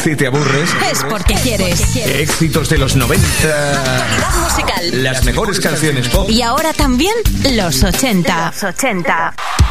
Si te aburres, es porque quieres. Éxitos de los 90. Actualidad musical. Las mejores canciones pop. Y ahora también los 80. Los 80.